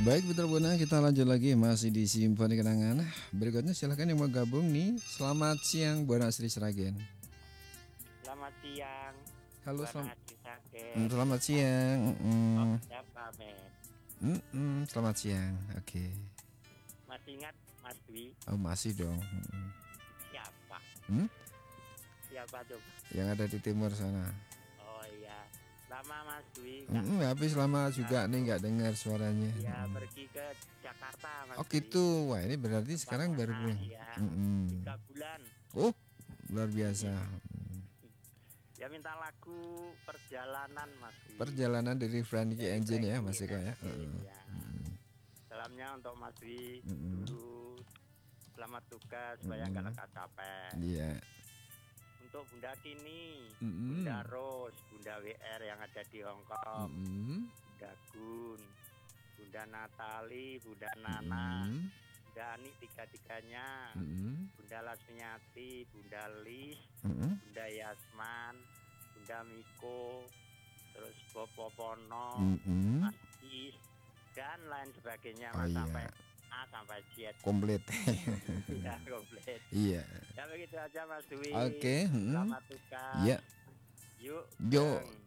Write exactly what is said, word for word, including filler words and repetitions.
Baik Putra Buana, kita lanjut lagi masih di Simfoni Kenangan. Berikutnya silahkan yang mau gabung nih. Selamat siang Bu Nasri Sragen. Selamat siang. Halo, Bu selam Nasri mm, Sragen. selamat siang. Oh, Mm, siapa, men? mm, mm, selamat siang. Oke. Masih ingat Mas Dwi? Oh masih dong. Mm, Siapa? mm. Siapa coba? Yang ada di timur sana. Oh iya. Lama Mas Dwi nggak Mm, habis lama juga nih ngaruh. nggak dengar suaranya. Ya, Mm. pergi ke Jakarta Mas Oh Dwi. gitu. Wah ini berarti Tempat sekarang baru anak pulang. ya. Mm-mm. Tiga bulan. Oh luar biasa. Mm. Ya minta lagu perjalanan Mas Dwi. Perjalanan dari Frankie Dari Engine ya Frankie Mas Eko ya. Engine, Mm, ya. mm, Salamnya untuk Mas Dwi mm, dulu. Selamat tugas supaya mm, nggak mm. lekas capek. Iya. Untuk Bunda Tini, Mm-mm. Bunda Rose, Bunda W R yang ada di Hong Kong, Mm-mm. Bunda Gun, Bunda Natali, Bunda Nana, Mm-mm. Bunda Ani tiga-tiganya, Mm-mm. Bunda Lasmiati, Bunda Lis, Mm-mm. Bunda Yasman, Bunda Miko, terus Bopo Pono, Mm-mm. Mas Is, dan lain sebagainya, Oh Mas, iya, sampai A sampai Z. komplit. Ya, komplit. Iya. Ya begitu aja Mas Dwi. Oke. mm. Selamat tugas. Iya. Yuk. Yo. Bang.